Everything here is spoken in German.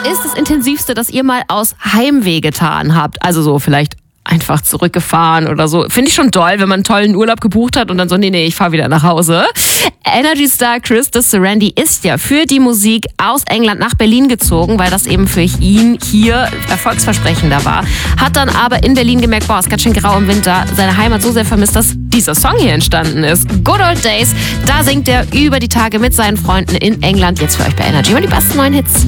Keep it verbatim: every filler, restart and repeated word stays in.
ist das Intensivste, das ihr mal aus Heimweh getan habt? Also so vielleicht einfach zurückgefahren oder so. Finde ich schon toll, wenn man einen tollen Urlaub gebucht hat und dann so, nee, nee, ich fahre wieder nach Hause. Energy Star Chris de Serendy ist ja für die Musik aus England nach Berlin gezogen, weil das eben für ihn hier erfolgsversprechender war. Hat dann aber in Berlin gemerkt, boah, ist ganz schön grau im Winter, seine Heimat so sehr vermisst, dass dieser Song hier entstanden ist. Good Old Days, da singt er über die Tage mit seinen Freunden in England. Jetzt für euch bei Energy und die besten neuen Hits.